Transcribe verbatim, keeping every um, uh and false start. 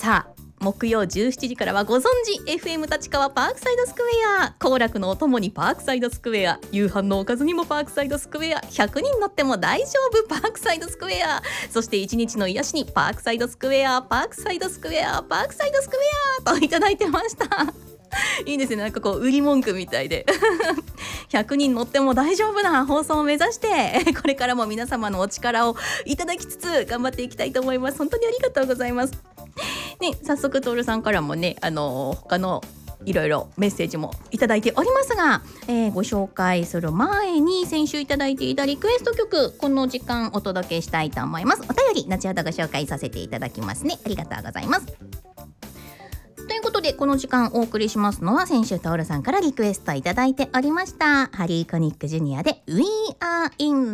さあ木曜じゅうしちじからはご存知 エフエム 立川パークサイドスクエア、行楽のお供にパークサイドスクエア、夕飯のおかずにもパークサイドスクエア、ひゃくにん乗っても大丈夫パークサイドスクエア、そしていちにちの癒しにパークサイドスクエア、パークサイドスクエア、パークサイドスクエアといただいてましたいいですね、なんかこう売り文句みたいでひゃくにん乗っても大丈夫な放送を目指してこれからも皆様のお力をいただきつつ頑張っていきたいと思います。本当にありがとうございますね。早速トールさんからもね、あのー、他のいろいろメッセージもいただいておりますが、えー、ご紹介する前に先週いただいていたリクエスト曲、この時間お届けしたいと思います。お便り後ほどご紹介させていただきますね。ありがとうございます。ということでこの時間お送りしますのは、先週トールさんからリクエストいただいておりましたハリー・コニック・ジュニアで We Are In